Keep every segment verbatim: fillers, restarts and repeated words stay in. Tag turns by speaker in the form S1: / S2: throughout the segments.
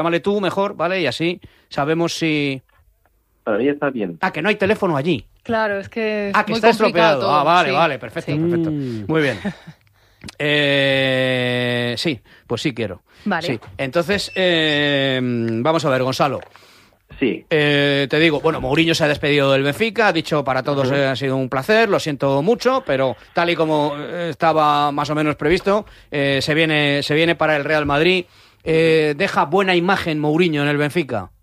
S1: Llámale tú mejor, ¿vale? Y así sabemos si...
S2: Para mí está bien.
S1: Ah, que no hay teléfono allí.
S3: Claro, es que es
S1: Ah, que
S3: muy
S1: está estropeado.
S3: complicado
S1: Ah, vale,
S3: sí.
S1: vale, perfecto,
S3: Sí.
S1: perfecto.
S4: Mm.
S1: Muy bien. Eh, sí, pues sí quiero.
S3: Vale.
S1: Sí. Entonces, eh, vamos a ver, Gonzalo.
S2: Sí.
S1: Eh, te digo, bueno, Mourinho se ha despedido del Benfica, ha dicho para todos
S2: Uh-huh.
S1: eh, ha sido un placer, lo siento mucho, pero tal y como eh, estaba más o menos previsto, eh, se viene se viene para el Real Madrid. Eh, ¿Deja buena imagen Mourinho en el Benfica?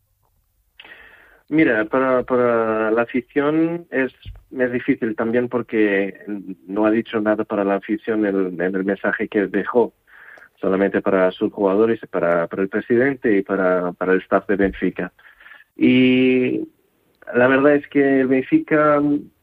S2: Mira, para, para la afición es, es difícil también porque no ha dicho nada para la afición en, en el mensaje que dejó, solamente para sus jugadores, para, para el presidente y para, para el staff de Benfica. Y la verdad es que el Benfica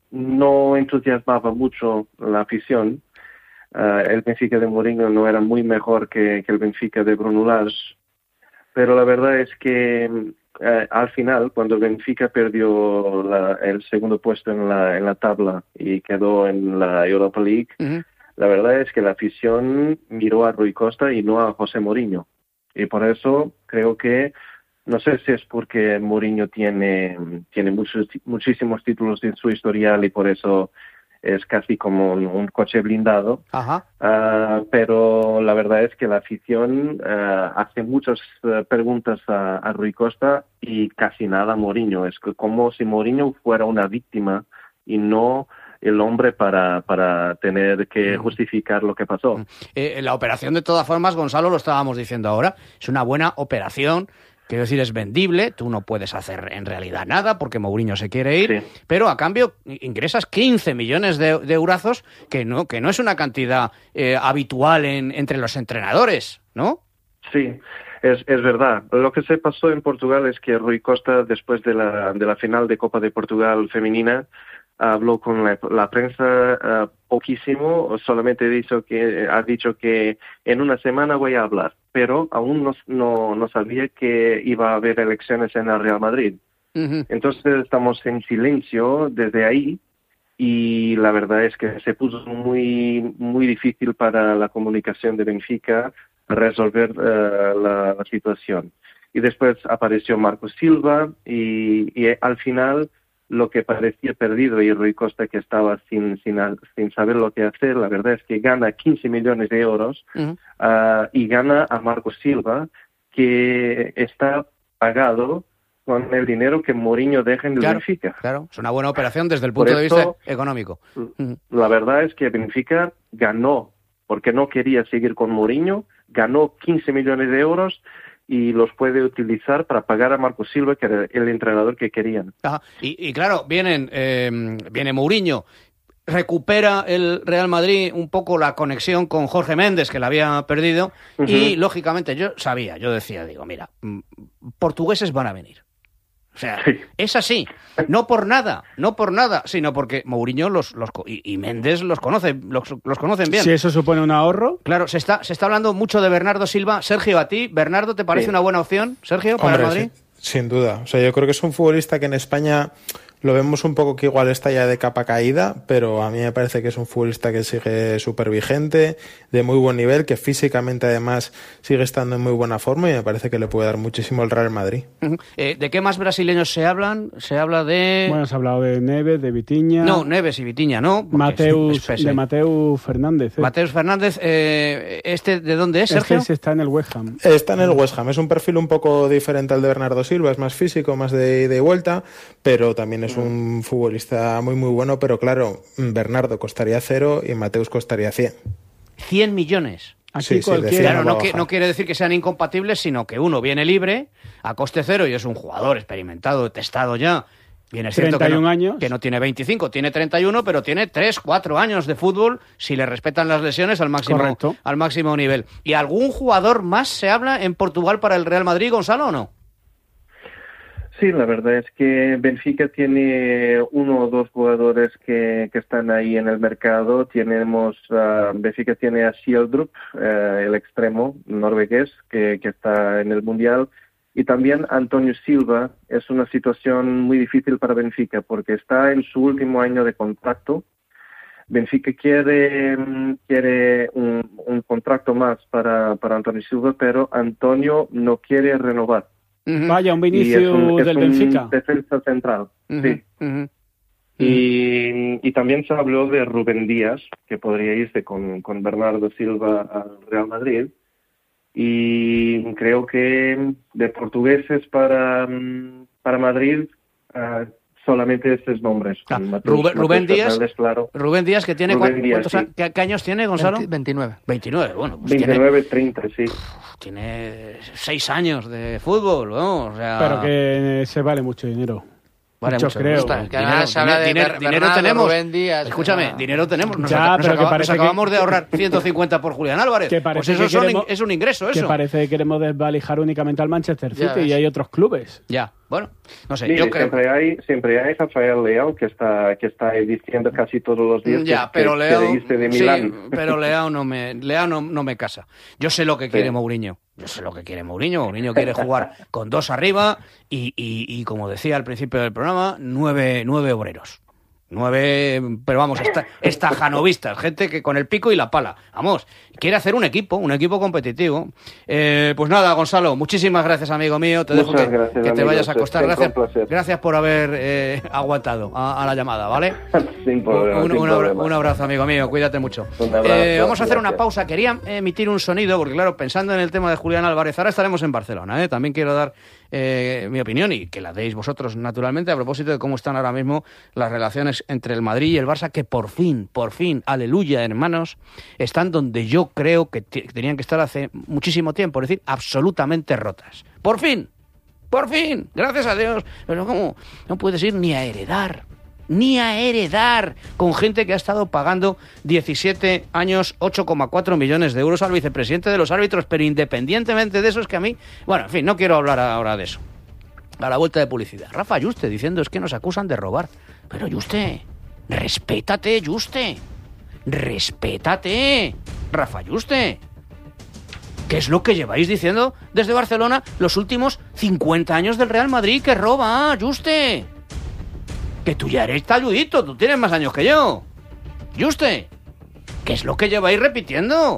S2: no entusiasmaba mucho la afición. Uh, el Benfica de Mourinho no era muy mejor que, que el Benfica de Bruno Lage, pero la verdad es que Uh, al final, cuando el Benfica perdió la, el segundo puesto en la, en la tabla y quedó en la Europa League, uh-huh. la verdad es que la afición miró a Rui Costa y no a José Mourinho. Y por eso creo que, no sé si es porque Mourinho tiene, tiene muchos, muchísimos títulos en su historial y por eso es casi como un, un coche blindado.
S1: Ajá.
S2: Uh, pero la verdad es que la afición uh, hace muchas uh, preguntas a, a Rui Costa y casi nada a Mourinho. Es que como si Mourinho fuera una víctima y no el hombre para, para tener que justificar lo que pasó.
S1: Eh, la operación, de todas formas, Gonzalo, lo estábamos diciendo ahora, es una buena operación. Quiero decir, es vendible, tú no puedes hacer en realidad nada porque Mourinho se quiere ir, sí. pero a cambio ingresas quince millones de, de eurazos, que no, que no es una cantidad eh, habitual en, entre los entrenadores, ¿no?
S2: Sí, es, es verdad. Lo que se pasó en Portugal es que Rui Costa, después de la, de la final de Copa de Portugal femenina, habló con la, la prensa uh, poquísimo, solamente dicho que, ha dicho que en una semana voy a hablar, pero aún no, no, no sabía que iba a haber elecciones en el Real Madrid. Uh-huh. Entonces estamos en silencio desde ahí y la verdad es que se puso muy, muy difícil para la comunicación de Benfica resolver uh, la, la situación. Y después apareció Marco Silva y, y al final lo que parecía perdido y Rui Costa que estaba sin, sin, sin saber lo que hacer, la verdad es que gana quince millones de euros uh-huh. uh, y gana a Marco Silva, que está pagado con el dinero que Mourinho deja en el
S1: claro,
S2: Benfica.
S1: Claro, es una buena operación desde el punto
S2: Por
S1: de
S2: esto,
S1: vista económico.
S2: Uh-huh. La verdad es que Benfica ganó, porque no quería seguir con Mourinho, ganó quince millones de euros y los puede utilizar para pagar a Marco Silva, que era el entrenador que querían.
S1: Ajá. Y, y claro, vienen, eh, viene Mourinho, recupera el Real Madrid un poco la conexión con Jorge Méndez, que la había perdido, uh-huh. y lógicamente yo sabía, yo decía, digo, mira, portugueses van a venir. O sea, sí. es así, no por nada, no por nada, sino porque Mourinho los, los y, y Méndez los conoce, los, los conocen bien.
S4: Si eso supone un ahorro.
S1: Claro, se está, se está hablando mucho de Bernardo Silva. Sergio, ¿a ti, Bernardo, te parece sí. una buena opción, Sergio, para
S5: Hombre,
S1: el Madrid?
S5: Sí, sin duda. O sea, yo creo que es un futbolista que en España lo vemos un poco que igual está ya de capa caída, pero a mí me parece que es un futbolista que sigue súper vigente, de muy buen nivel, que físicamente además sigue estando en muy buena forma y me parece que le puede dar muchísimo al Real Madrid.
S1: Uh-huh. Eh, ¿De qué más brasileños se hablan? Se habla de...
S4: Bueno, se ha hablado de Neves, de Vitinha...
S1: No, Neves y Vitinha, ¿no?
S4: Mateus, de Mateus Fernández. ¿eh?
S1: Mateus Fernández, eh, ¿este de dónde es, Sergio?
S4: Este está en el West Ham.
S5: Está en el West Ham. Es un perfil un poco diferente al de Bernardo Silva, es más físico, más de ida y vuelta, pero también es un futbolista muy muy bueno, pero claro, Bernardo costaría cero y Mateus costaría cien.
S1: ¿cien millones?
S4: Así
S5: sí,
S4: cualquiera.
S5: sí,
S1: claro, no, que, no quiere decir que sean incompatibles, sino que uno viene libre, a coste cero, y es un jugador experimentado, testado ya. Bien, es cierto que no,
S4: años.
S1: que no tiene veinticinco, tiene treinta y uno, pero tiene tres, cuatro años de fútbol si le respetan las lesiones al máximo, al máximo nivel. ¿Y algún jugador más se habla en Portugal para el Real Madrid, Gonzalo, o no?
S2: Sí, la verdad es que Benfica tiene uno o dos jugadores que, que están ahí en el mercado. Tenemos, uh, Benfica tiene a Sieldrup, uh, el extremo noruegués, que, que está en el Mundial. Y también Antonio Silva. Es una situación muy difícil para Benfica porque está en su último año de contrato. Benfica quiere quiere un, un contrato más para, para Antonio Silva, pero Antonio no quiere renovar.
S4: Uh-huh. Vaya, un Vinicius
S2: es un, es
S4: del
S2: un
S4: Benfica.
S2: Defensa central,
S1: Uh-huh.
S2: sí.
S1: Uh-huh.
S2: Y, y también se habló de Rubén Díaz, que podría irse con, con Bernardo Silva al Real Madrid. Y creo que de portugueses para, para Madrid uh, solamente estos nombres.
S1: Ah,
S2: Mateus,
S1: Rubén,
S2: Mateus
S1: Rubén Díaz,
S2: Fernández, claro.
S1: Rubén Díaz, que tiene
S2: Rubén
S1: ¿cuántos,
S2: Díaz,
S1: cuántos
S2: sí.
S1: ¿qué, ¿qué años tiene, Gonzalo?
S3: veintinueve.
S1: veintinueve, bueno, pues
S2: veintinueve, treinta, sí.
S1: tiene, tiene seis años de fútbol, ¿no? O sea,
S4: Pero que se vale mucho dinero.
S1: vale
S4: mucho,
S1: mucho,
S4: creo.
S1: Está,
S3: Que
S1: dinero,
S3: además se habla de
S1: dinero,
S3: Ber-
S1: dinero
S3: Bernardo,
S1: tenemos.
S3: Rubén Díaz,
S1: Escúchame,
S3: ah.
S1: dinero tenemos. Nos,
S4: Ya,
S1: aca- nos
S4: pero que
S1: acaba-
S4: parece
S1: nos acabamos
S4: que-
S1: de ahorrar ciento cincuenta por Julián Álvarez.
S4: Que parece
S1: Pues eso
S4: que
S1: son
S4: queremos-
S1: in- es un ingreso,
S4: Que
S1: eso.
S4: parece que queremos desvalijar únicamente al Manchester
S3: Ya
S4: City
S3: ves.
S4: y hay otros clubes.
S1: Ya, bueno, no sé,
S2: Mire,
S1: yo creo...
S2: siempre hay siempre hay Rafael Leao que está que está diciendo casi todos los días
S1: Ya,
S2: que,
S1: pero
S2: que
S1: Leao,
S2: quiere irse de
S1: sí,
S2: Milán.
S1: pero Leao no me, Leao no, no me casa. Yo sé lo que quiere
S2: Sí.
S1: Mourinho. Yo sé lo que quiere Mourinho. Mourinho quiere jugar con dos arriba y, y, y como decía al principio del programa, nueve, nueve obreros. Nueve, pero vamos, esta, estajanovistas, gente que con el pico y la pala. Vamos, quiere hacer un equipo, un equipo competitivo. Eh, pues nada, Gonzalo, muchísimas gracias, amigo mío. Te dejo
S2: Muchas
S1: que,
S2: gracias,
S1: que te
S2: amigos.
S1: vayas a acostar.
S2: Siempre
S1: Gracias,
S2: un placer.
S1: gracias por haber eh, aguantado a, a la llamada, ¿vale?
S2: Sin problema,
S1: Un,
S2: sin
S1: un abra-
S2: problema.
S1: un abrazo, amigo mío, cuídate mucho.
S2: Un abrazo,
S1: Eh, vamos a hacer una
S2: gracias.
S1: pausa. Quería emitir un sonido, porque claro, pensando en el tema de Julián Álvarez, ahora estaremos en Barcelona, ¿eh? También quiero dar eh, mi opinión y que la deis vosotros, naturalmente, a propósito de cómo están ahora mismo las relaciones entre el Madrid y el Barça, que por fin, por fin, aleluya, hermanos, están donde yo creo que t- tenían que estar hace muchísimo tiempo, es decir, absolutamente rotas. Por fin, por fin, gracias a Dios. Pero ¿cómo? No puedes ir ni a heredar. Ni a heredar con gente que ha estado pagando diecisiete años, ocho coma cuatro millones de euros al vicepresidente de los árbitros, pero independientemente de eso es que a mí... Bueno, en fin, no quiero hablar ahora de eso. A la vuelta de publicidad. Rafa Yuste diciendo es que nos acusan de robar. Pero Yuste, respétate, Yuste. Respétate, Rafa Yuste. ¿Qué es lo que lleváis diciendo desde Barcelona los últimos cincuenta años del Real Madrid que roba, Yuste? Que tú ya eres taludito, tú tienes más años que yo. Yuste, ¿qué es lo que lleváis repitiendo?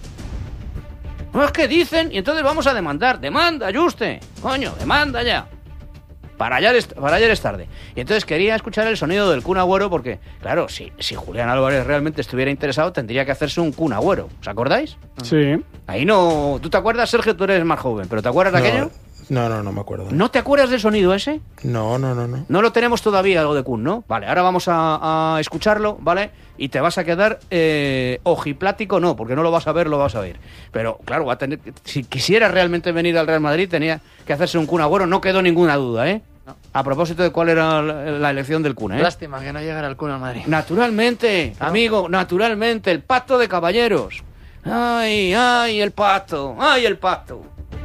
S1: No es que dicen y entonces vamos a demandar. Demanda, Yuste. Coño, demanda ya. Para ayer, es, para ayer es tarde. Y entonces quería escuchar el sonido del Kun Agüero porque, claro, si, si Julián Álvarez realmente estuviera interesado, tendría que hacerse un Kun Agüero. ¿Os acordáis?
S4: Sí.
S1: Ahí no... ¿Tú te acuerdas, Sergio? Tú eres más joven, ¿pero te acuerdas de aquello?
S5: No, no, no me acuerdo.
S1: ¿No te acuerdas del sonido ese?
S5: No, no, no, no.
S1: No lo tenemos todavía, algo de Kun, ¿no? Vale, ahora vamos a, a escucharlo, ¿vale? Y te vas a quedar eh, ojiplático, no, porque no lo vas a ver, lo vas a oír. Pero, claro, va a tener, si quisiera realmente venir al Real Madrid, tenía que hacerse un Kun Agüero, no quedó ninguna duda, ¿eh?
S3: No.
S1: A propósito de cuál era la, la elección del Kun, ¿eh?
S3: Lástima que no llegara el Kun al Madrid.
S1: Naturalmente, amigo, naturalmente, el pacto de caballeros. Ay, ay, el pacto, ay, el pacto.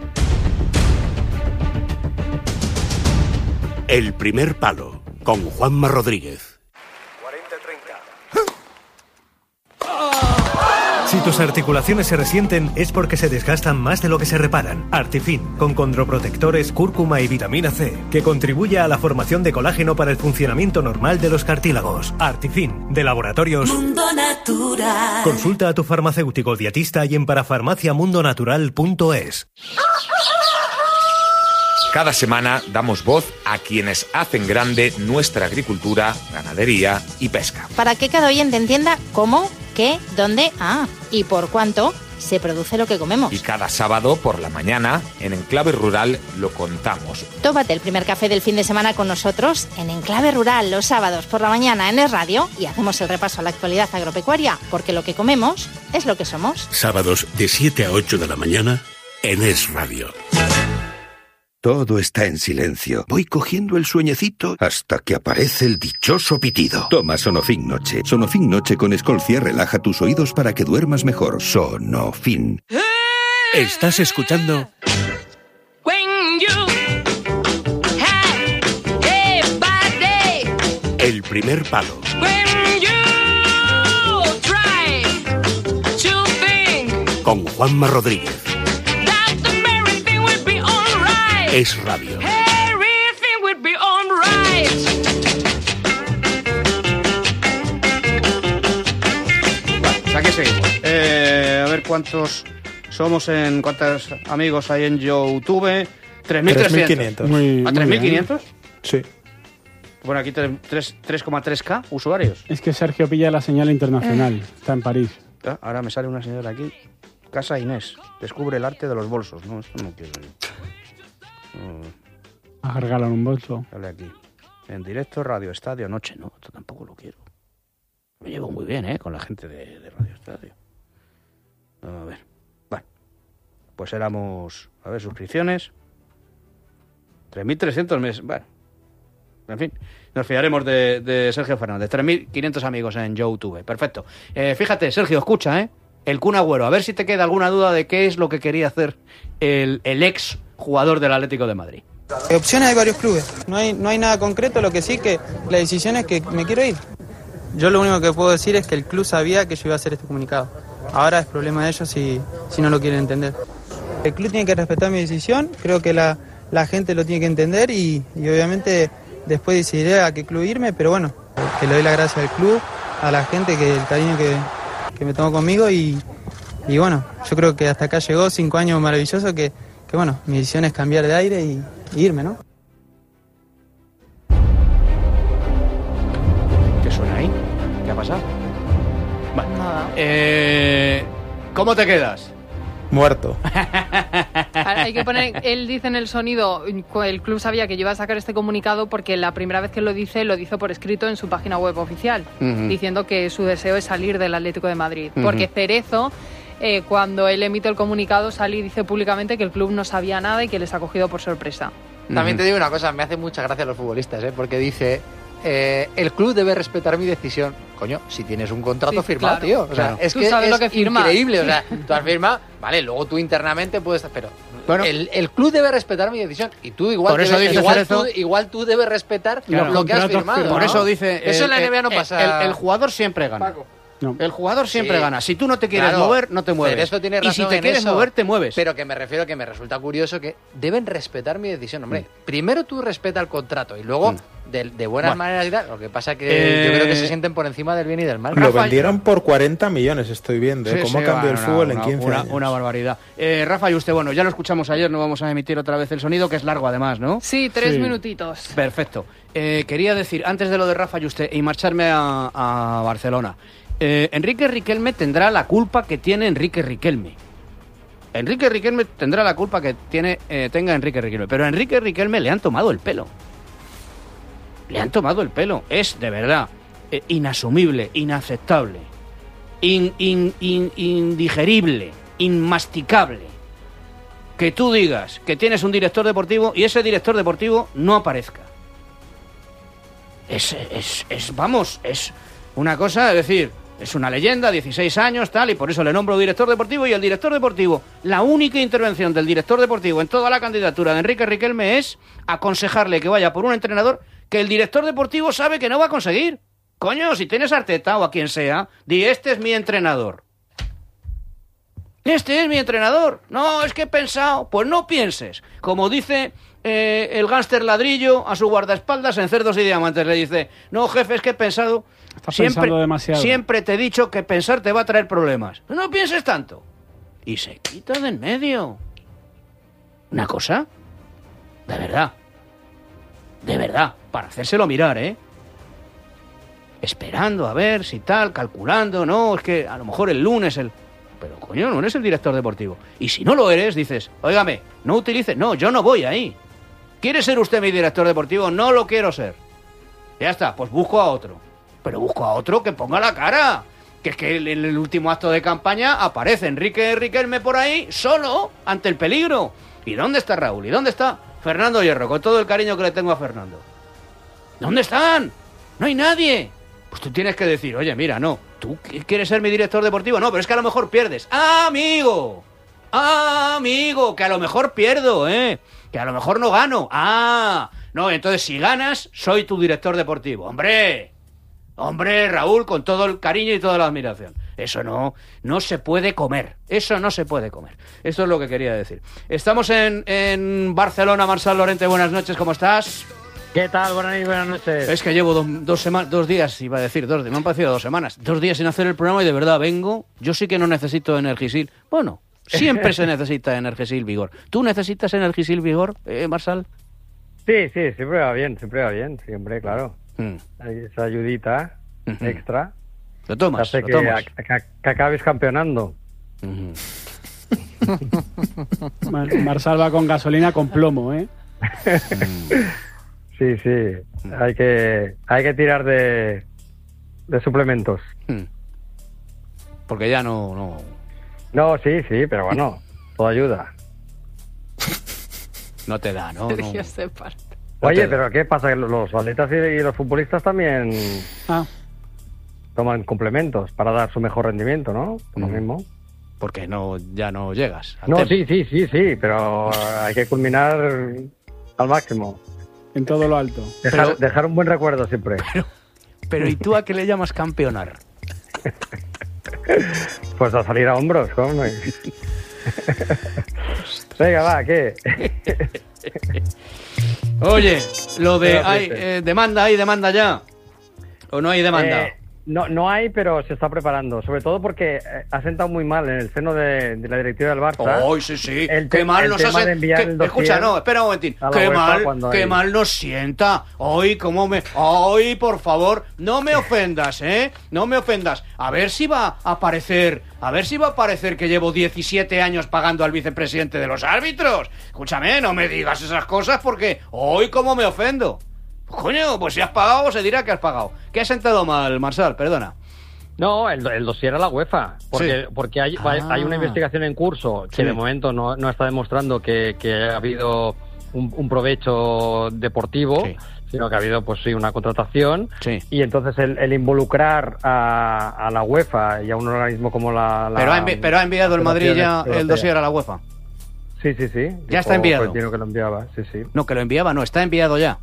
S6: El primer palo, con Juanma Rodríguez.
S7: cuarenta treinta.
S8: Si tus articulaciones se resienten es porque se desgastan más de lo que se reparan. Artifin, con condroprotectores, cúrcuma y vitamina C, que contribuye a la formación de colágeno para el funcionamiento normal de los cartílagos. Artifin, de Laboratorios
S9: Mundo Natural.
S8: Consulta a tu farmacéutico dietista y en parafarmacia mundo natural punto es.
S7: Cada semana damos voz a quienes hacen grande nuestra agricultura, ganadería y pesca.
S10: Para que cada oyente entienda cómo, qué, dónde, ah, y por cuánto se produce lo que comemos.
S7: Y cada sábado por la mañana, en Enclave Rural, lo contamos.
S10: Tómate el primer café del fin de semana con nosotros en Enclave Rural los sábados por la mañana en Es Radio y hacemos el repaso a la actualidad agropecuaria, porque lo que comemos es lo que somos.
S6: Sábados de siete a ocho de la mañana en Es Radio.
S11: Todo está en silencio. Voy cogiendo el sueñecito hasta que aparece el dichoso pitido. Toma Sonofin Noche. Sonofin Noche con Escolcia relaja tus oídos para que duermas mejor. Sonofin.
S6: Estás escuchando El primer palo. Con Juanma Rodríguez. Es Radio.
S1: cuántos somos en... ¿Cuántos amigos hay en YouTube? tres mil trescientos. ¿A tres mil quinientos?
S5: Sí.
S1: Bueno, aquí tres coma tres K usuarios.
S4: Es que Sergio pilla la señal internacional. Eh. Está en París.
S1: Ahora me sale una señora aquí. Casa Inés. Descubre el arte de los bolsos. No, esto no quiero.
S4: No. A regalar un bolso.
S1: Dale aquí. En directo, Radio Estadio. Noche, no. Esto tampoco lo quiero. Me llevo muy bien, ¿eh? Con la gente de, de Radio Estadio. A ver. Bueno. Pues éramos... A ver, suscripciones. tres mil trescientos meses. Bueno. En fin, nos fiaremos de, de Sergio Fernández. tres mil quinientos amigos en YouTube. Perfecto. Eh, fíjate, Sergio, escucha, ¿eh? El Kun Agüero. A ver si te queda alguna duda de qué es lo que quería hacer el, el ex jugador del Atlético de Madrid.
S12: Opciones hay varios clubes. No hay, no hay nada concreto, lo que sí que la decisión es que me quiero ir. Yo lo único que puedo decir es que el club sabía que yo iba a hacer este comunicado. Ahora es problema de ellos si, si no lo quieren entender. El club tiene que respetar mi decisión. Creo que la, la gente lo tiene que entender y, y obviamente... Después decidiré a qué club irme, pero bueno, que le doy la gracia al club, a la gente, que el cariño que, que me tomó conmigo y, y bueno, yo creo que hasta acá llegó cinco años maravillosos que, que bueno, mi decisión es cambiar de aire y, y irme, ¿no?
S1: ¿Qué suena ahí? ¿Qué ha pasado? Bueno,
S13: nada.
S1: Eh, ¿Cómo te quedas?
S5: Muerto.
S13: Hay que poner, él dice en el sonido, el club sabía que yo iba a sacar este comunicado porque la primera vez que lo dice, lo dice por escrito en su página web oficial, uh-huh. diciendo que su deseo es salir del Atlético de Madrid. Uh-huh. Porque Cerezo, eh, cuando él emite el comunicado, sale y dice públicamente que el club no sabía nada y que les ha cogido por sorpresa.
S3: Uh-huh. También te digo una cosa, me hace mucha gracia a los futbolistas, ¿eh? Porque dice... Eh, el club debe respetar mi decisión. Coño, si tienes un contrato sí, firmado,
S13: claro,
S3: tío. O sea,
S13: claro.
S3: es
S13: tú
S3: que
S13: sabes
S3: es
S13: lo que firmas.
S3: Increíble. O sea, tú has firmado, vale, luego tú internamente puedes. Pero bueno, el, el club debe respetar mi decisión. Y tú igual,
S1: por eso
S3: debes,
S1: dice
S3: igual, tú, igual tú debes respetar claro, lo que has firmado.
S1: Por
S3: ¿no?
S1: eso dice.
S3: Eso
S1: el,
S3: en la N B A no
S1: el,
S3: pasa.
S1: El, el jugador siempre gana. Paco. No. El jugador siempre sí. gana. Si tú no te quieres
S3: claro,
S1: mover, no te mueves.
S3: Pero esto tiene razón
S1: y si te
S3: en
S1: quieres
S3: eso,
S1: mover, te mueves.
S3: Pero que me refiero que me resulta curioso que deben respetar mi decisión. Hombre, mm. primero tú respeta el contrato y luego, mm. de, de buenas bueno. maneras y tal. Lo que pasa que eh... yo creo que se sienten por encima del bien y del mal.
S5: Lo Rafa, vendieron por cuarenta millones, estoy viendo. ¿eh? Sí, ¿Cómo sí, cambió bueno, el fútbol
S1: una,
S5: en quince
S1: una,
S5: años?
S1: Una barbaridad. Eh, Rafa y usted, bueno, ya lo escuchamos ayer, no vamos a emitir otra vez el sonido, que es largo además, ¿no?
S13: Sí, tres sí. minutitos.
S1: Perfecto. Eh, quería decir, antes de lo de Rafa y usted, y marcharme a, a Barcelona... Eh, Enrique Riquelme tendrá la culpa que tiene Enrique Riquelme. Enrique Riquelme tendrá la culpa que tiene eh, tenga Enrique Riquelme. Pero a Enrique Riquelme le han tomado el pelo. Le han tomado el pelo. Es, de verdad, eh, inasumible, inaceptable, in, in, in, indigerible, inmasticable. Que tú digas que tienes un director deportivo y ese director deportivo no aparezca. Es, es, es vamos, es una cosa, es decir... Es una leyenda, dieciséis años, tal, y por eso le nombro director deportivo. Y el director deportivo, la única intervención del director deportivo en toda la candidatura de Enrique Riquelme es aconsejarle que vaya por un entrenador que el director deportivo sabe que no va a conseguir. Coño, si tienes a Arteta o a quien sea, di, este es mi entrenador. Este es mi entrenador. No, es que he pensado. Pues no pienses. Como dice eh, el gánster Ladrillo a su guardaespaldas en Cerdos y Diamantes. Le dice, no, jefe, es que he pensado...
S4: Estás
S1: siempre,
S4: pensando demasiado.
S1: Siempre te he dicho que pensar te va a traer problemas. No pienses tanto. Y se quita de en medio. Una cosa. De verdad. De verdad. Para hacérselo mirar, ¿eh? Esperando a ver si tal, calculando. No, es que a lo mejor el lunes el... Pero coño, no eres el director deportivo. Y si no lo eres, dices, óigame, no utilice... No, yo no voy ahí. ¿Quiere ser usted mi director deportivo? No lo quiero ser. Ya está, pues busco a otro. Pero busco a otro que ponga la cara. Que es que en el último acto de campaña aparece Enrique Riquelme por ahí, solo, ante el peligro. ¿Y dónde está Raúl? ¿Y dónde está Fernando Hierro? Con todo el cariño que le tengo a Fernando. ¿Dónde están? No hay nadie. Pues tú tienes que decir, oye, mira, no, ¿tú quieres ser mi director deportivo? No, pero es que a lo mejor pierdes. ¡Ah, amigo! ¡Ah, amigo! Que a lo mejor pierdo, ¿eh? Que a lo mejor no gano. ¡Ah! No, entonces si ganas, soy tu director deportivo. ¡Hombre! Hombre, Raúl, con todo el cariño y toda la admiración. Eso no, no se puede comer. Eso no se puede comer. Esto es lo que quería decir. Estamos en, en Barcelona. Marçal Lorente, buenas noches, ¿cómo estás?
S14: ¿Qué tal? Buenas noches, buenas noches.
S1: Es que llevo dos, dos semanas, dos días, iba a decir, dos, me han parecido dos semanas, dos días sin hacer el programa y de verdad vengo. Yo sí que no necesito Energisil. Bueno, siempre se necesita Energisil Vigor. ¿Tú necesitas Energisil Vigor, eh, Marsal?
S14: Sí, sí, siempre va bien, siempre va bien, siempre, claro. Mm. Hay esa ayudita uh-huh. extra.
S1: Lo tomas,
S14: hace
S1: lo
S14: que,
S1: tomas.
S14: A, que, que acabes campeonando.
S1: Uh-huh.
S4: Mar- Marsal va con gasolina con plomo, ¿eh?
S14: Sí, sí, hay que hay que tirar de, de suplementos.
S1: Porque ya no, no...
S14: No, sí, sí, pero bueno, todo ayuda.
S1: No te da, ¿no?
S13: Sergio
S1: no.
S13: se parte.
S14: Oye, pero ¿qué pasa? Que los atletas y los futbolistas también
S4: ah.
S14: toman complementos para dar su mejor rendimiento, ¿no? Por lo
S1: Mm.
S14: mismo.
S1: Porque no, ya no llegas. al
S14: No,
S1: tema.
S14: sí, sí, sí, sí, pero hay que culminar al máximo.
S4: En todo lo alto.
S14: Dejar,
S1: Pero-
S14: dejar un buen recuerdo siempre.
S1: Pero, pero ¿y tú a qué le llamas campeonar?
S14: Pues a salir a hombros, ¿cómo? Venga, va, ¿qué?
S1: Oye, lo de...
S14: Espérate,
S1: Hay,
S14: espérate.
S1: eh, ¿demanda hay demanda ya? ¿O no hay demanda?
S14: Eh, no, no hay, pero se está preparando. Sobre todo porque eh, ha sentado muy mal en el seno de, de la directiva del Barça.
S1: ¡Ay, sí, sí!
S14: El
S1: ¡Qué
S14: te-
S1: mal
S14: el
S1: nos
S14: tema
S1: hace!
S14: de enviar
S1: que-
S14: el dossier
S1: escucha, no, espera un momentín.
S14: a la
S1: ¡Qué
S14: UEFA
S1: mal,
S14: cuando
S1: qué
S14: hay-
S1: mal nos sienta! ¡Ay, cómo me... ¡Ay, por favor! No me ofendas, ¿eh? No me ofendas. A ver si va a aparecer... A ver si va a aparecer que llevo diecisiete años pagando al vicepresidente de los árbitros. Escúchame, no me digas esas cosas porque... ¡Ay, cómo me ofendo! Coño, pues si has pagado, se dirá que has pagado. ¿Qué has sentado mal, Marsal? Perdona.
S14: No, el, el dossier a la UEFA, porque,
S1: Sí.
S14: porque hay,
S1: Ah.
S14: hay una investigación en curso que
S1: Sí.
S14: de momento no, no está demostrando que, que ha habido un, un provecho deportivo,
S1: Sí.
S14: sino que ha habido, pues sí, una contratación.
S1: Sí.
S14: Y entonces el, el involucrar a, a la UEFA y a un organismo como la... la
S1: Pero ha, envi- pero ha enviado el Madrid ya el dossier a la UEFA.
S14: Sí, sí, sí.
S1: Ya está enviado.
S14: Florentino que lo enviaba, sí, sí.
S1: No, que lo enviaba, no, está enviado ya.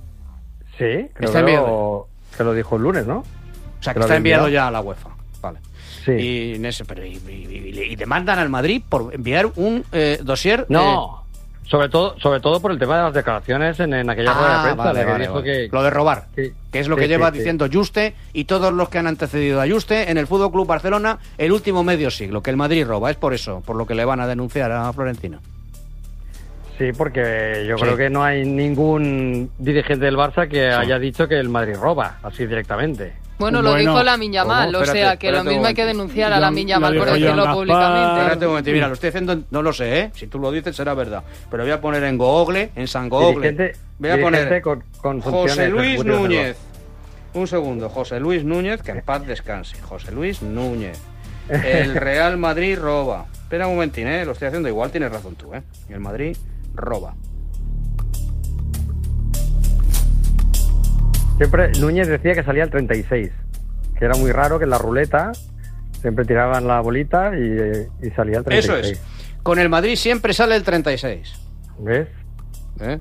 S14: Sí, creo
S1: Está
S14: que,
S1: enviado.
S14: lo, que lo dijo el lunes, ¿no?
S1: O sea, que
S14: lo
S1: está
S14: había
S1: enviado
S14: enviado.
S1: ya a la UEFA. Vale.
S14: Sí.
S1: Y, en ese, pero, y, y- y- y demandan al Madrid por enviar un eh, dossier.
S14: No, sobre todo sobre todo por el tema de las declaraciones en, en aquella
S1: Ah,
S14: rueda de prensa.
S1: vale,
S14: la que
S1: vale,
S14: dijo
S1: vale.
S14: que-
S1: Lo de robar,
S14: Sí.
S1: que es lo
S14: Sí,
S1: que
S14: sí,
S1: lleva
S14: sí.
S1: diciendo Juste y todos los que han antecedido a Juste en el Fútbol Club Barcelona el último medio siglo, que el Madrid roba. Es por eso, por lo que le van a denunciar a Florentino.
S14: Sí, porque yo
S1: Sí.
S14: creo que no hay ningún dirigente del Barça que
S1: Sí.
S14: haya dicho que el Madrid roba, así directamente.
S13: Bueno, lo
S4: Bueno.
S13: dijo Lamine Yamal,
S1: ¿Cómo?
S13: o
S1: Espérate,
S13: sea que lo
S1: espérate un
S13: mismo hay que
S1: momento.
S13: denunciar a
S4: Yo-
S13: Lamine
S4: lo
S13: Yamal por
S4: dijo
S13: decirlo
S4: Joan Gaspar.
S13: públicamente.
S1: Espérate un momento, mira, lo estoy haciendo, no lo sé, ¿eh? Si tú lo dices será verdad. Pero voy a poner en Google, en San Google.
S14: Dirigente,
S1: Voy a
S14: dirigente
S1: poner
S14: con, con
S1: José
S14: funciones
S1: Luis
S14: ejecutivas del
S1: Núñez. Un segundo, José Luis Núñez, que en paz descanse. José Luis Núñez. El Real Madrid roba. Espera un momentín, ¿eh? Lo estoy haciendo igual, tienes razón tú, ¿eh? El Madrid roba.
S14: Barça. Siempre Núñez decía que salía el treinta y seis, que era muy raro que en la ruleta siempre tiraban la bolita y, y salía el treinta y seis.
S1: Eso es. Con el Madrid siempre sale el treinta y seis.
S14: ¿Ves?
S1: ¿Eh?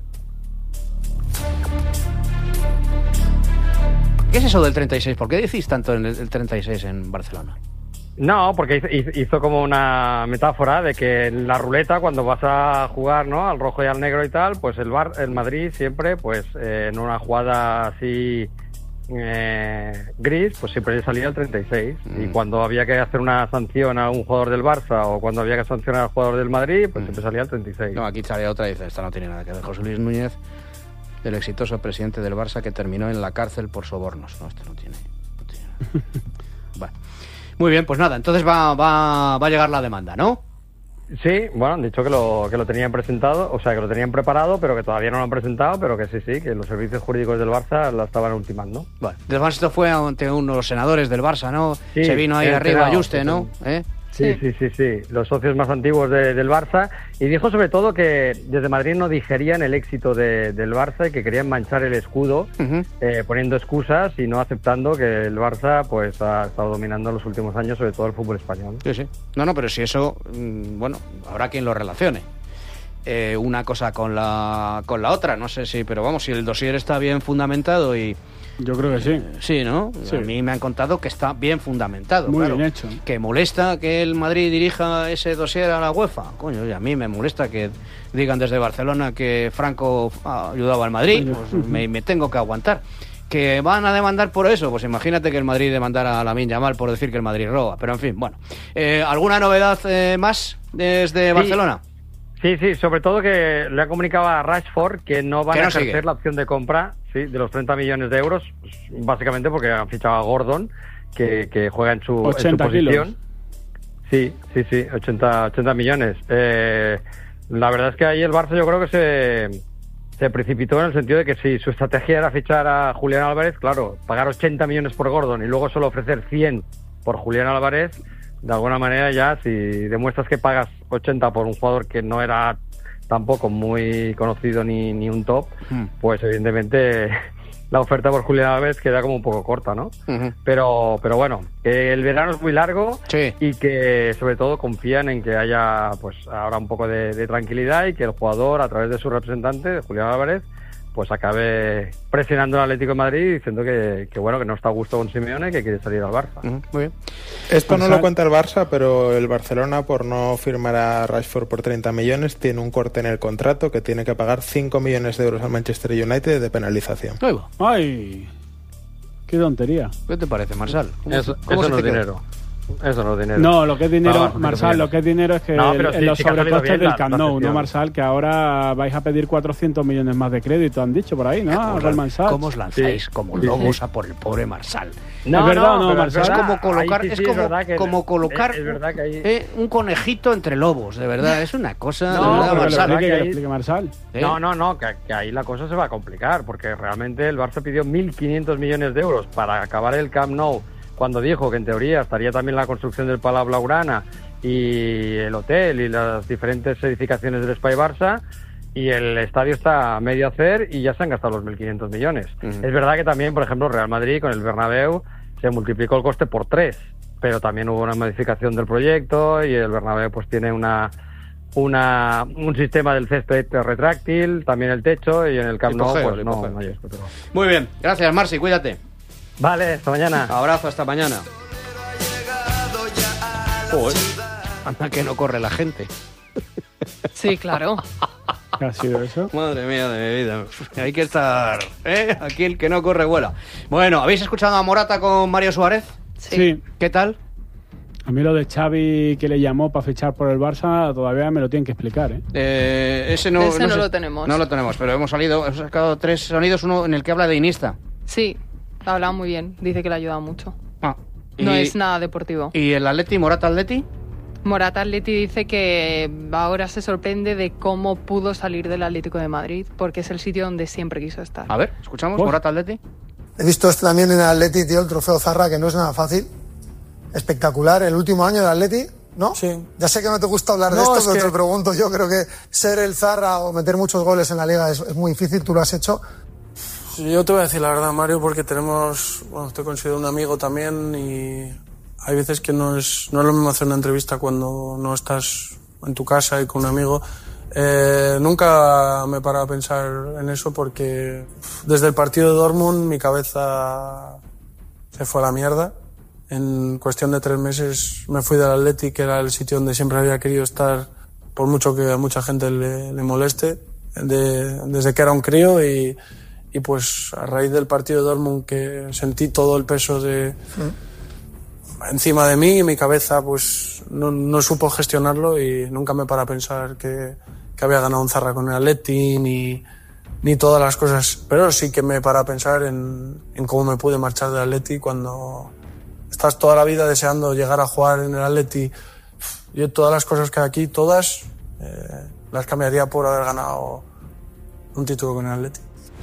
S1: ¿Qué es eso del treinta y seis? ¿Por qué decís tanto en el, el treinta y seis en Barcelona?
S14: No, porque hizo, hizo como una metáfora de que en la ruleta, cuando vas a jugar, ¿no?, al rojo y al negro y tal, pues el Bar, el Madrid siempre, pues eh, en una jugada así eh, gris, pues siempre salía el treinta y seis. Mm. Y cuando había que hacer una sanción a un jugador del Barça o cuando había que sancionar al jugador del Madrid, pues mm. siempre salía el treinta y seis.
S1: No, aquí salía otra y dice, esta no tiene nada que ver. José Luis Núñez, el exitoso presidente del Barça que terminó en la cárcel por sobornos. No, este no tiene, no tiene nada. Bueno. Muy bien, pues nada, entonces va, va, va a llegar la demanda, ¿no?
S14: Sí, bueno, han dicho que lo, que lo tenían presentado, o sea, que lo tenían preparado, pero que todavía no lo han presentado, pero que sí, sí, que los servicios jurídicos del Barça la estaban ultimando.
S1: Bueno, además esto fue ante unos senadores del Barça, ¿no?
S14: Sí,
S1: se vino ahí arriba Juste, ¿no? ¿Eh?
S14: Sí, sí, sí, sí, los socios más antiguos de, del Barça, y dijo sobre todo que desde Madrid no digerían el éxito de, del Barça y que querían manchar el escudo uh-huh. eh, poniendo excusas y no aceptando que el Barça pues ha estado dominando en los últimos años sobre todo el fútbol español.
S1: Sí, sí. No, no, pero si eso, mmm, bueno, habrá quien lo relacione. eh, una cosa con la con la otra, no sé si, pero vamos, si el dossier está bien fundamentado y...
S4: Yo creo que sí.
S1: Sí, ¿no?
S4: Sí.
S1: A mí me han contado que está bien fundamentado.
S4: Muy
S1: claro.
S4: bien hecho.
S1: Que molesta que el Madrid dirija ese dossier a la UEFA. Coño, y a mí me molesta que digan desde Barcelona que Franco ayudaba al Madrid. Pues me, me tengo que aguantar. ¿Que van a demandar por eso? Pues imagínate que el Madrid demandara a Lamine Yamal por decir que el Madrid roba. Pero en fin, bueno. Eh, ¿Alguna novedad eh, más desde
S14: Sí.
S1: Barcelona?
S14: Sí, sí, sobre todo que le ha comunicado a Rashford que no van
S1: Que no
S14: a ejercer
S1: sigue.
S14: la opción de compra, sí, de los treinta millones de euros, pues, básicamente porque han fichado a Gordon, que, que juega en su, en su
S4: ochenta
S14: posición.
S4: kilos.
S14: Sí, sí, sí, ochenta, ochenta millones. Eh, la verdad es que ahí el Barça yo creo que se, se precipitó en el sentido de que si su estrategia era fichar a Julián Álvarez, claro, pagar ochenta millones por Gordon y luego solo ofrecer cien por Julián Álvarez, de alguna manera ya, si demuestras que pagas ochenta por un jugador que no era tampoco muy conocido ni, ni un top,
S1: Mm.
S14: pues evidentemente la oferta por Julián Álvarez queda como un poco corta, ¿no?
S1: Uh-huh.
S14: Pero, pero bueno, que el verano es muy largo
S1: Sí.
S14: y que sobre todo confían en que haya pues ahora un poco de, de tranquilidad y que el jugador, a través de su representante, de Julián Álvarez, pues acabe presionando al Atlético de Madrid diciendo que, que bueno, que no está a gusto con Simeone, que quiere salir al Barça.
S1: Uh-huh. Muy bien.
S5: Esto no lo cuenta el Barça, pero el Barcelona, por no firmar a Rashford por treinta millones, tiene un corte en el contrato que tiene que pagar cinco millones de euros al Manchester United de penalización.
S1: Ahí va.
S4: ¡Ay! ¡Qué tontería!
S1: ¿Qué te parece, Marsal? ¿Cómo,
S14: Eso,
S1: cómo
S14: eso
S1: se
S14: no
S1: te
S14: es
S1: queda?
S14: dinero. Eso no es dinero.
S4: No, lo que es dinero,
S14: Vamos,
S4: Marsal,
S14: cinco
S4: lo que es dinero es que
S14: No,
S4: el-
S14: pero
S4: en
S14: sí,
S4: los
S14: sí que ha salido
S4: sobrecostes
S14: bien
S4: del
S14: la-
S4: Camp
S14: la
S4: Nou, ¿no,
S14: gestión.
S4: Marsal? Que ahora vais a pedir cuatrocientos millones más de crédito, han dicho por ahí, ¿no?
S1: ¿Cómo,
S4: Goldman Sachs.
S1: ¿Cómo os lanzáis
S14: Sí.
S1: como
S14: Sí,
S1: lobos
S14: sí.
S1: a por el pobre Marsal?
S14: No,
S4: ¿Es verdad
S14: no,
S4: o no,
S14: pero
S4: Marcelo?
S14: es
S1: Es
S14: verdad.
S1: como colocar,
S14: Ahí sí,
S1: es
S14: sí,
S1: como,
S14: verdad que-
S1: como colocar
S14: es, es verdad que ahí...
S1: eh, un conejito entre lobos, de verdad. Es una cosa.
S14: No,
S1: de verdad,
S14: pero
S4: que lo
S1: Marsal.
S4: explique, que lo
S14: ahí-
S4: explique Marsal.
S1: ¿Eh?
S14: No, no, no, que, que ahí la cosa se va a complicar, porque realmente el Barça pidió mil quinientos millones de euros para acabar el Camp Nou, cuando dijo que en teoría estaría también la construcción del Palau Blaugrana y el hotel y las diferentes edificaciones del Espai Barça, y el estadio está a medio hacer y ya se han gastado los mil quinientos millones.
S1: Ujú.
S14: Es verdad que también, por ejemplo, Real Madrid con el Bernabéu se multiplicó el coste por tres, pero también hubo una modificación del proyecto y el Bernabéu pues tiene una una un sistema del césped retráctil, tambien el techo, y en el Camp
S1: El
S14: Nou
S1: cojeo,
S14: pues
S1: el
S14: no,
S1: cojeo.
S14: no hay esto, pero-
S1: Muy bien. Gracias, Marci. Cuídate.
S14: Vale, hasta mañana.
S1: Abrazo, hasta mañana. Joder. Anda que no corre la gente.
S13: Sí, claro.
S4: ¿Qué ha sido eso?
S1: Madre mía de mi vida. Hay que estar. ¿eh? Aquí el que no corre vuela. Bueno, ¿habéis escuchado a Morata con Mario Suárez?
S4: Sí.
S1: ¿Qué tal?
S4: A mí lo de Xavi que le llamó para fichar por el Barça todavía me lo tienen que explicar, ¿eh?
S1: Eh, ese no,
S13: Ese no
S1: sé-
S13: lo tenemos.
S1: No lo tenemos, pero hemos salido, hemos sacado tres sonidos, uno en el que habla de Iniesta.
S13: Sí, ha hablado muy bien. Dice que le ha ayudado mucho.
S1: Ah,
S13: No
S1: y-
S13: es nada deportivo.
S1: ¿Y el Atleti, Morata Atleti?
S13: Morata Atleti dice que ahora se sorprende de cómo pudo salir del Atlético de Madrid, porque es el sitio donde siempre quiso estar.
S1: A ver, escuchamos,
S4: Pues-
S1: Morata Atleti.
S15: He visto esto también en el Atleti, tío, el trofeo Zarra, que no es nada fácil. Espectacular, el último año del Atleti, ¿no? Sí. Ya sé que no te gusta hablar de
S16: No,
S15: esto,
S16: es
S15: pero
S16: que-
S15: te lo pregunto yo. Creo que ser el Zarra o meter muchos goles en la liga es, es muy difícil, tú lo has hecho.
S16: Yo te voy a decir la verdad, Mario, porque tenemos, bueno, te considero un amigo también y hay veces que no es, no es lo mismo hacer una entrevista cuando no estás en tu casa y con un amigo. Eh, nunca me he parado a pensar en eso porque uf, desde el partido de Dortmund mi cabeza se fue a la mierda. En cuestión de tres meses me fui del Atleti, que era el sitio donde siempre había querido estar, por mucho que a mucha gente le, le moleste, de- desde que era un crío y, y pues a raíz del partido de Dortmund que sentí todo el peso de encima de mí y mi cabeza pues no, no supo gestionarlo y nunca me para a pensar que, que había ganado un Zarra con el Atleti ni, ni todas las cosas, pero sí que me para a pensar en, en cómo me pude marchar del Atleti cuando estás toda la vida deseando llegar a jugar en el Atleti. Yo todas las cosas que hay aquí, todas eh, las cambiaría por haber ganado un título con el Atleti.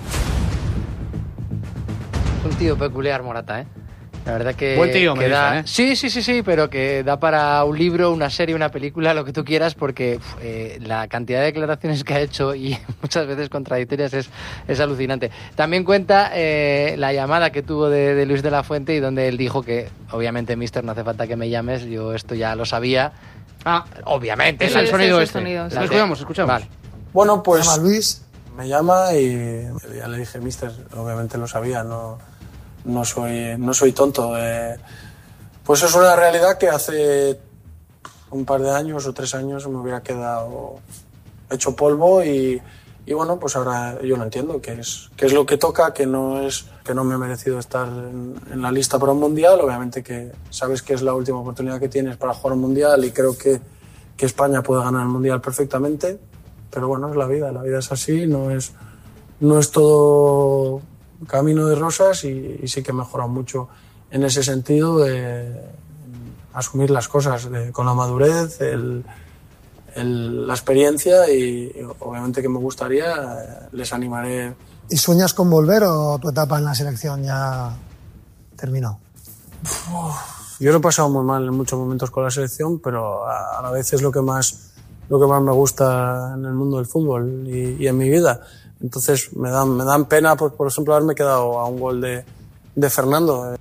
S3: Un tío peculiar, Morata, ¿eh? La verdad que...
S1: Buen tío, me
S3: que da-
S1: dicen, ¿eh?
S3: Sí, sí, sí, sí, pero que da para un libro, una serie, una película, lo que tú quieras, porque uf, eh, la cantidad de declaraciones que ha hecho y muchas veces contradictorias es, es alucinante. También cuenta eh, la llamada que tuvo de, de Luis de la Fuente y donde él dijo que, obviamente, mister, no hace falta que me llames, yo esto ya lo sabía.
S1: Ah,
S3: obviamente.
S1: es
S3: la-
S1: el sonido
S13: ese
S1: este.
S13: sonido, sí.
S1: Lo escuchamos, escuchamos.
S3: Vale.
S16: Bueno, pues...
S15: ¿Se llama Luis?
S16: Me llama y ya le dije, mister, obviamente lo sabía, no, no, soy, no soy tonto. Eh, pues es una realidad que hace un par de años o tres años me hubiera quedado hecho polvo y, y bueno, pues ahora yo lo entiendo, que es, que es lo que toca, que no, es, que no me he merecido estar en, en la lista para un mundial. Obviamente que sabes que es la última oportunidad que tienes para jugar un mundial y creo que, que España puede ganar el mundial perfectamente. Pero bueno, es la vida, la vida es así, no es, no es todo camino de rosas y, y sí que he mejorado mucho en ese sentido de asumir las cosas de, con la madurez, el, el, la experiencia y, y obviamente que me gustaría, eh, les animaré.
S15: ¿Y sueñas con volver o tu etapa en la selección ya terminó?
S16: Uf, yo lo he pasado muy mal en muchos momentos con la selección, pero a, a la vez es lo que más... lo que más me gusta en el mundo del fútbol y, y en mi vida. Entonces me dan, me dan pena, por, por ejemplo, haberme quedado a un gol de, de Fernando.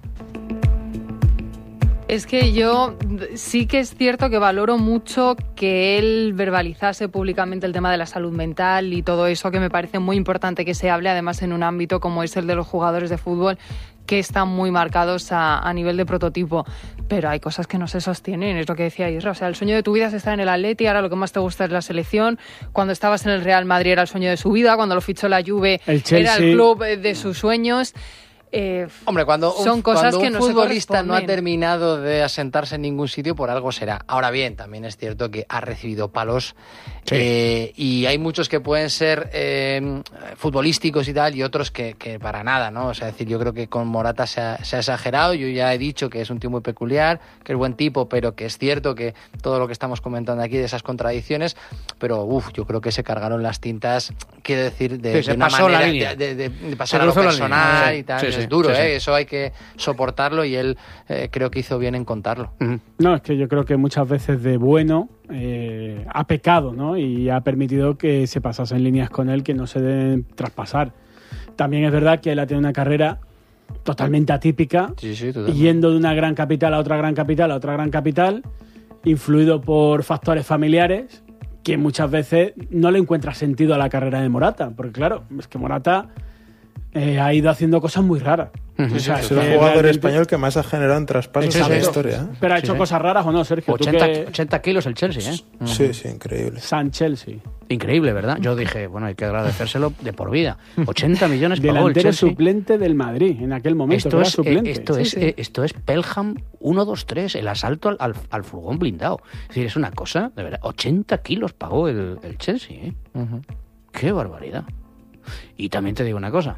S13: Es que yo sí que es cierto que valoro mucho que él verbalizase públicamente el tema de la salud mental y todo eso, que me parece muy importante que se hable, además en un ámbito como es el de los jugadores de fútbol, que están muy marcados a, a nivel de prototipo. Pero hay cosas que no se sostienen, es lo que decía Isra. O sea, el sueño de tu vida es estar en el Atleti, ahora lo que más te gusta es la selección. Cuando estabas en el Real Madrid era el sueño de su vida, cuando lo fichó la Juve
S4: el Chelsea,
S13: era el club de sus sueños. Eh,
S3: Hombre, cuando un,
S13: son cosas
S3: cuando un
S13: que no
S3: futbolista no ha
S13: se
S3: terminado de asentarse en ningún sitio, por algo será. Ahora bien, también es cierto que ha recibido palos sí. eh, y hay muchos que pueden ser eh, futbolísticos y tal, y otros que, que para nada, ¿no? O sea, es decir, yo creo que con Morata se ha, se ha exagerado. Yo ya he dicho que es un tío muy peculiar, que es buen tipo, pero que es cierto que todo lo que estamos comentando aquí de esas contradicciones, pero uff, yo creo que se cargaron las tintas, quiero decir, de,
S1: sí,
S3: de una
S1: pasó
S3: manera
S1: la línea.
S3: de, de, de pasar a lo personal y tal.
S1: Sí, sí.
S3: Es duro,
S1: sí, sí.
S3: ¿eh? Eso hay que soportarlo y él eh, creo que hizo bien en contarlo.
S4: Uh-huh. No, es que yo creo que muchas veces de bueno eh, ha pecado, ¿no? Y ha permitido que se pasasen líneas con él que no se deben traspasar. También es verdad que él ha tenido una carrera totalmente atípica,
S3: sí, sí, totalmente.
S4: Yendo de una gran capital a otra gran capital a otra gran capital, influido por factores familiares que muchas veces no le encuentra sentido a la carrera de Morata, porque claro, es que Morata eh, ha ido haciendo cosas muy raras.
S5: Uh-huh. O sea, es el jugador realmente... español que más ha generado en traspasos en la historia. ¿eh?
S4: Pero ha hecho sí, sí. cosas raras o no, Sergio.
S1: ochenta,
S4: que...
S1: ochenta kilos el Chelsea, ¿eh?
S5: Sí, uh-huh. sí, increíble.
S4: San Chelsea.
S1: Increíble, ¿verdad? Yo dije, bueno, hay que agradecérselo de por vida. ochenta millones pagó el
S4: delantero
S1: Chelsea.
S4: suplente del Madrid en aquel momento.
S1: Esto, es,
S4: suplente.
S1: Eh, esto, sí, es, sí. Eh, esto es Pelham uno dos tres, el asalto al, al, al furgón blindado. Es decir, es una cosa, de verdad. ochenta kilos pagó el, el Chelsea, ¿eh? Uh-huh. Qué barbaridad. Y también te digo una cosa.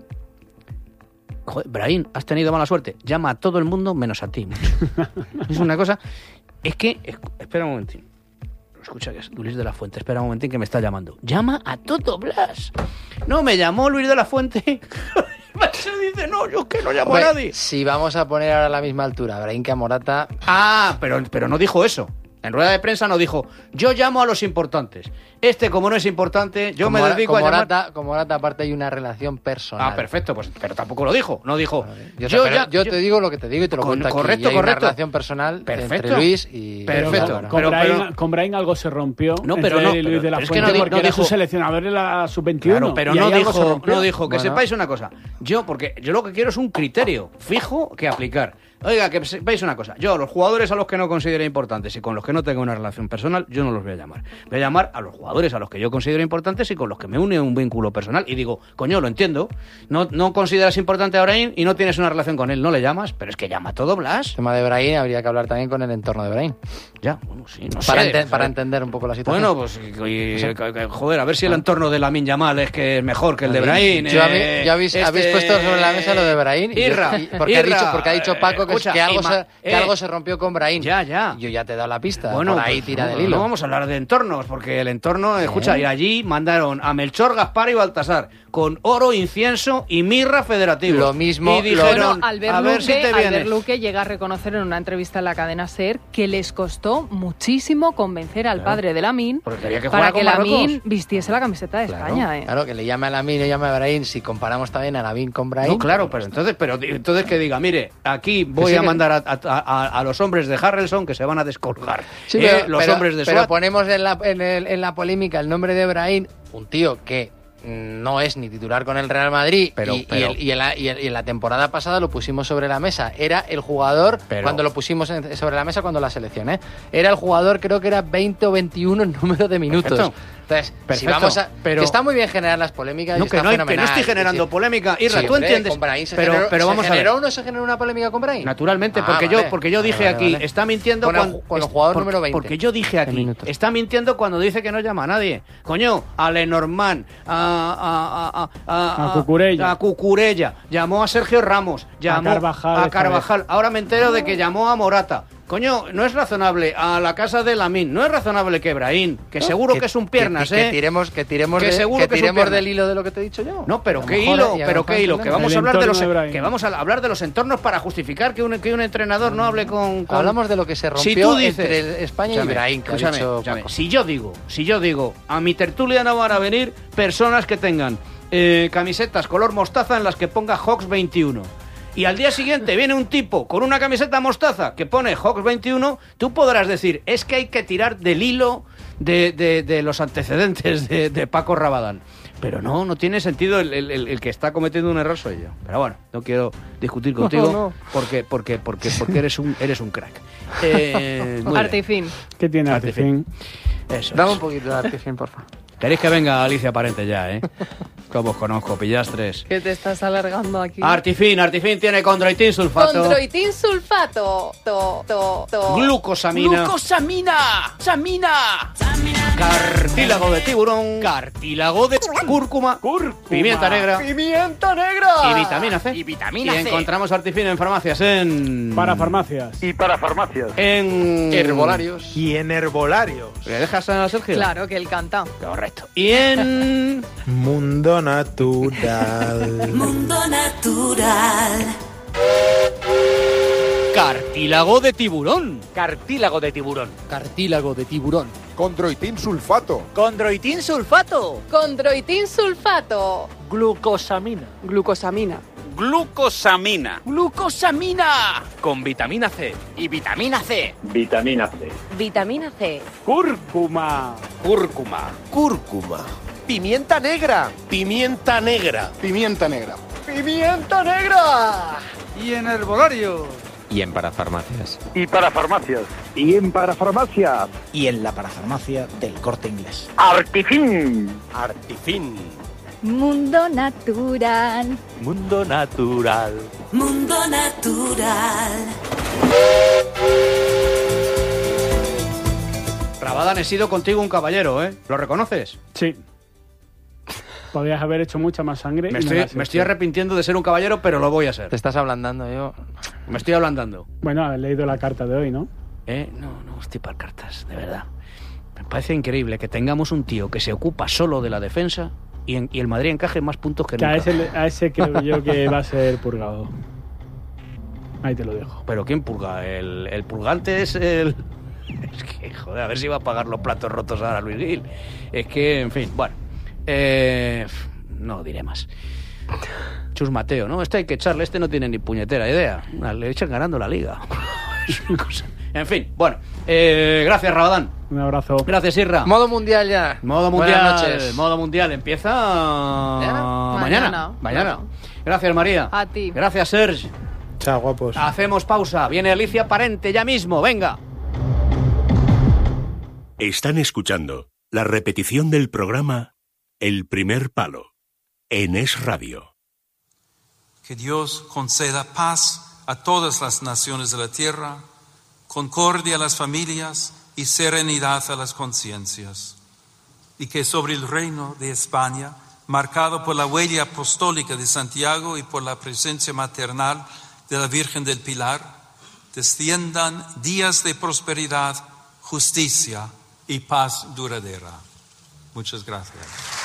S1: Joder, Brahim, has tenido mala suerte. Llama a todo el mundo menos a ti. Es una cosa... Es que... Espera un momentín. Escucha, que es Luis de la Fuente. Espera un momentín que me está llamando. Llama a todo Blas. No, me llamó Luis de la Fuente. Se dice, no, yo que no llamo
S3: bueno,
S1: a nadie.
S3: Si vamos a poner ahora a la misma altura Brahim que a Morata...
S1: Ah, pero, pero no dijo eso. En rueda de prensa no dijo, yo llamo a los importantes. Este, como no es importante, yo
S3: como
S1: me dedico
S3: como
S1: a llamar...
S3: Morata, como Morata, aparte hay una relación personal.
S1: Ah, perfecto, pues, pero tampoco lo dijo. No dijo...
S3: Yo, yo, te, ya, yo, yo te digo lo que te digo y te lo
S1: con,
S3: cuento
S1: correcto,
S3: aquí. Y hay
S1: correcto.
S3: una relación personal
S1: perfecto.
S3: entre Luis y...
S1: Perfecto.
S4: Pero, con, pero, Brahim, pero, con Brahim algo se rompió
S1: no, pero
S4: entre
S1: no,
S4: él y Luis
S1: pero,
S4: de la
S1: pero
S4: Fuente
S1: es que no,
S4: porque
S1: no
S4: era
S1: dijo,
S4: su seleccionador en la sub veintiuno.
S1: Claro, pero no dijo, no dijo, que bueno. sepáis una cosa. Yo, porque yo lo que quiero es un criterio fijo que aplicar. Oiga, que sepáis una cosa. Yo, los jugadores a los que no considero importantes y con los que no tengo una relación personal, yo no los voy a llamar. Voy a llamar a los jugadores a los que yo considero importantes y con los que me une un vínculo personal. Y digo, coño, lo entiendo. No, no consideras importante a Brahim y no tienes una relación con él. No le llamas, pero es que llama a todo Blas.
S3: El tema de Brahim habría que hablar también con el entorno de Brahim.
S1: Ya, bueno, sí, no
S3: para
S1: sé.
S3: Ente- para entender un poco la situación.
S1: Bueno, pues, y, y, joder, a ver si el entorno de Lamine Yamal es que es mejor que el de Brahim.
S3: Yo,
S1: eh,
S3: ya habéis,
S1: este...
S3: habéis puesto sobre la mesa lo de Brahim.
S1: Irra,
S3: y, porque,
S1: Irra,
S3: ha dicho, porque ha dicho Paco que,
S1: escucha,
S3: que, algo,
S1: Ima,
S3: se,
S1: eh,
S3: que algo se rompió con Brahim.
S1: Ya, ya.
S3: Yo ya te he dado la pista.
S1: Bueno,
S3: por ahí
S1: pues,
S3: tira
S1: no,
S3: del hilo.
S1: No vamos a hablar de entornos, porque el entorno, ¿Eh? escucha, y allí mandaron a Melchor, Gaspar y Baltasar con oro, incienso y mirra federativos.
S3: Lo mismo.
S1: Y dijeron,
S13: bueno, Albert
S1: a ver
S13: Luque,
S1: si te vienes.
S13: Albert Luque llega a reconocer en una entrevista en la cadena SER que les costó muchísimo convencer al
S1: claro.
S13: padre de Lamine
S1: que
S13: para que Lamine vistiese la camiseta de
S3: claro,
S13: España. ¿eh?
S3: Claro, que le llame a Lamine y llame a Brahim. Si comparamos también a Lamine con Brahim.
S1: No, claro, pero entonces, pero entonces que diga, mire, aquí voy voy
S3: sí
S1: a
S3: que...
S1: mandar a, a, a, a los hombres de Harrelson que se van a descolgar.
S3: Sí,
S1: eh,
S3: pero,
S1: los
S3: pero,
S1: hombres de
S3: pero
S1: SWAT.
S3: ponemos en la, en, el, en la polémica el nombre de Brahim, un tío que no es ni titular con el Real Madrid,
S1: pero,
S3: y,
S1: pero,
S3: y, el, y, en la, y, el, y en la temporada pasada lo pusimos sobre la mesa. Era el jugador,
S1: pero,
S3: cuando lo pusimos en, sobre la mesa cuando la seleccioné, era el jugador, creo que era veinte o veintiuno en número de minutos.
S1: Perfecto.
S3: Entonces,
S1: Perfecto,
S3: si vamos a...
S1: pero,
S3: que está muy bien generar las polémicas
S1: no,
S3: y
S1: que,
S3: está
S1: no hay,
S3: fenomenal.
S1: que no estoy generando
S3: sí,
S1: polémica. Irra,
S3: sí,
S1: tú
S3: hombre,
S1: entiendes.
S3: Con Brahim se
S1: pero,
S3: generó,
S1: pero vamos
S3: ¿se
S1: a ver.
S3: generó o no se generó una polémica con Brahim?
S1: Naturalmente,
S3: ah,
S1: porque,
S3: vale.
S1: yo, porque yo dije
S3: vale,
S1: aquí,
S3: vale.
S1: está mintiendo
S3: con
S1: cuando...
S3: El, con el jugador
S1: por,
S3: número veinte.
S1: Porque yo dije aquí, está mintiendo cuando dice que no llama a nadie. Coño, a Lenormand, a... a, a, a,
S4: a, a Cucurella.
S1: A Cucurella. Llamó a Sergio Ramos. Llamó
S4: a Carvajal.
S1: A Carvajal. Ahora me entero de que llamó a Morata. Coño, no es razonable a la casa de Lamine, no es razonable que Brahim, que
S3: no,
S1: seguro
S3: que,
S1: que es un piernas,
S3: que,
S1: ¿eh?
S3: Que tiremos, que tiremos,
S1: que
S3: de,
S1: seguro
S3: que
S1: que
S3: tiremos
S1: es
S3: del hilo de lo que te he dicho yo.
S1: No, pero
S3: a
S1: qué
S3: mejor,
S1: hilo,
S3: y a
S1: pero qué hilo, que vamos a hablar de los,
S4: de
S1: que vamos a hablar de los entornos para justificar que un, que un entrenador no hable con, con...
S3: Hablamos de lo que se rompió
S1: si tú dices,
S3: entre España y Brahim, que
S1: escúchame,
S3: ha dicho
S1: escúchame, si yo digo, si yo digo, a mi tertulia no van a venir personas que tengan eh, camisetas color mostaza en las que ponga Hawks veintiuno. Y al día siguiente viene un tipo con una camiseta mostaza que pone Hawks veintiuno, tú podrás decir, es que hay que tirar del hilo de, de, de los antecedentes de, de Paco Rabadán. Pero no, no tiene sentido, el, el, el que está cometiendo un error soy yo. Pero bueno, no quiero discutir contigo, no, no. porque porque porque porque eres un eres un crack. Eh,
S13: Artifin.
S4: ¿Qué tiene Artifin?
S1: Eso.
S3: Dame
S1: es.
S3: un poquito de Artifin, por favor.
S1: Queréis que venga Alicia Parente ya, ¿eh? Como os conozco, pillastres.
S13: Que te estás alargando aquí.
S1: Artifin, Artifin tiene condroitin sulfato.
S17: Condroitin sulfato. To, to, to.
S1: Glucosamina.
S17: Glucosamina. Samina.
S1: Cartílago de tiburón. Cartílago de cúrcuma.
S4: Cúrcuma.
S1: Pimienta negra.
S3: Pimienta negra.
S1: Y vitamina C.
S17: Y vitamina
S1: y
S17: C.
S1: encontramos Artifin en farmacias en...
S4: Para farmacias.
S14: Y para farmacias.
S1: En...
S3: Herbolarios.
S5: Y en herbolarios.
S1: ¿Le dejas a Sergio?
S13: Claro, que él canta.
S1: Correcto. Y en...
S5: Mundo natural.
S9: Mundo natural.
S1: Cartílago de tiburón.
S17: Cartílago de tiburón.
S3: Cartílago de tiburón.
S18: Condroitin sulfato.
S17: Condroitin sulfato.
S10: Condroitin sulfato.
S17: Glucosamina.
S19: Glucosamina.
S17: Glucosamina.
S19: Glucosamina.
S17: Con vitamina C.
S19: Y vitamina C.
S14: Vitamina C.
S10: Vitamina C.
S4: Cúrcuma.
S17: Cúrcuma.
S18: Cúrcuma.
S19: Pimienta negra.
S18: Pimienta negra. Pimienta negra.
S3: ¡Pimienta negra!
S12: Y en herbolario.
S20: Y en parafarmacias.
S14: Y para farmacias. Y en parafarmacias.
S19: Y en la parafarmacia del Corte Inglés.
S14: Artifin.
S18: Artifin.
S10: Mundo natural.
S17: Mundo natural.
S9: Mundo natural.
S1: Rabadán, he sido contigo un caballero, ¿eh? ¿Lo reconoces?
S4: Sí. Podrías haber hecho mucha más sangre.
S1: Me
S4: y no
S1: estoy,
S4: la has
S1: me
S4: hecho.
S1: estoy arrepintiendo de ser un caballero, pero lo voy a ser.
S3: Te estás ablandando, yo.
S1: Me estoy ablandando.
S4: Bueno, has leído la carta de hoy, ¿no?
S1: Eh, no, no, estoy para cartas, de verdad. Me parece increíble que tengamos un tío que se ocupa solo de la defensa y, en, y el Madrid encaje más puntos que,
S4: Que
S1: nunca.
S4: a ese, a ese creo yo que va a ser purgado. Ahí te lo dejo.
S1: ¿Pero quién purga? El, el purgante es el... Es que, joder, a ver si va a pagar los platos rotos ahora Luis Gil. Es que, en fin, bueno. Eh, no diré más. Chus Mateo, ¿no? Este hay que echarle, este no tiene ni puñetera idea. Le echan ganando la liga. Es una cosa. En fin, bueno. Eh, gracias, Rabadán.
S4: Un abrazo.
S1: Gracias, Irra.
S3: Modo mundial ya.
S1: Modo
S3: Buenas
S1: mundial.
S3: noches.
S1: Modo mundial. Empieza mañana. Mañana. Mañana. Gracias, María.
S13: A ti.
S1: Gracias, Serge.
S5: Chao, guapos.
S1: Hacemos pausa. Viene Alicia Parente ya mismo. Venga.
S6: Están escuchando la repetición del programa El Primer Palo en Es Radio.
S21: Que Dios conceda paz a todas las naciones de la tierra, concordia a las familias y serenidad a las conciencias. Y que sobre el reino de España, marcado por la huella apostólica de Santiago y por la presencia maternal de la Virgen del Pilar, desciendan días de prosperidad, justicia y paz duradera. Muchas gracias.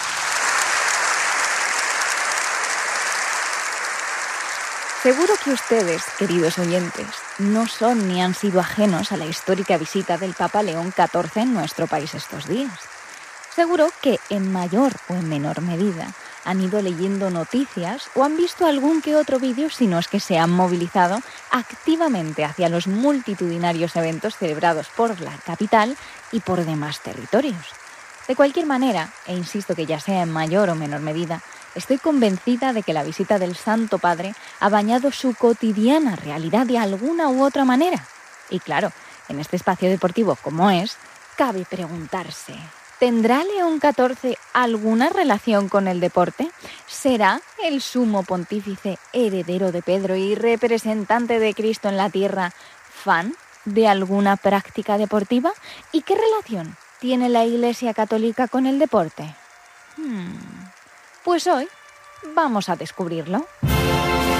S10: Seguro que ustedes, queridos oyentes, no son ni han sido ajenos a la histórica visita del Papa León catorce en nuestro país estos días. Seguro que, en mayor o en menor medida,
S2: han ido leyendo noticias o han visto algún que otro vídeo, si no es que se han movilizado activamente hacia los multitudinarios eventos celebrados por la capital y por demás territorios. De cualquier manera, e insisto que ya sea en mayor o menor medida, estoy convencida de que la visita del Santo Padre ha bañado su cotidiana realidad de alguna u otra manera. Y claro, en este espacio deportivo como es, cabe preguntarse, ¿tendrá León catorce alguna relación con el deporte? ¿Será el sumo pontífice heredero de Pedro y representante de Cristo en la tierra fan de alguna práctica deportiva? ¿Y qué relación tiene la Iglesia Católica con el deporte? Hmm. Pues hoy vamos a descubrirlo.